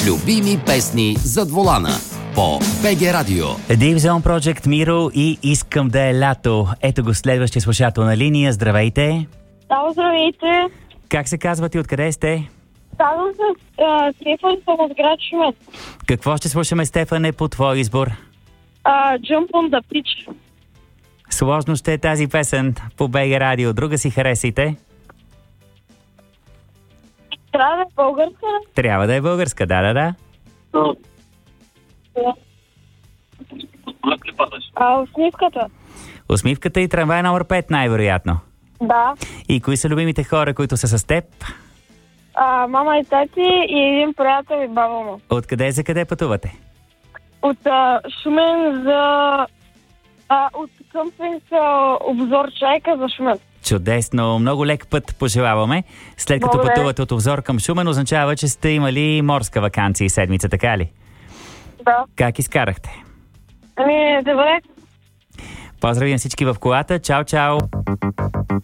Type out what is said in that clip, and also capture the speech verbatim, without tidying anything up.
Любими песни зад волана по БГ Радио. Deep Zone Project Миро и Искам да е лято. Ето го следващия слушател на линия. Здравейте. Да, здравейте. Как се казва ти? Откъде сте? Казвам се Стефан, съм от град Шумен. Какво ще слушаме, Стефане, по твой избор? Uh, Jump on the Pitch. Сложно ще е тази песен по БГ Радио. Друга си харесайте. Трябва да е българска? Трябва да е българска, да, да, да. А, усмивката? Усмивката и трамвай номер пет, най-вероятно. Да. И кои са любимите хора, които са с теб? А, мама и тати и един приятел и баба му. Откъде за къде пътувате? От а, Шумен за... А, от къмпинг обзор Чайка за Шумен. Чудесно, много лек път пожелаваме. След като Добре. пътувате от Обзор към Шумен, означава, че сте имали морска ваканция и седмица, така ли? Да. Как изкарахте? Ами, добре. Поздрави на всички в колата. Чао, чао!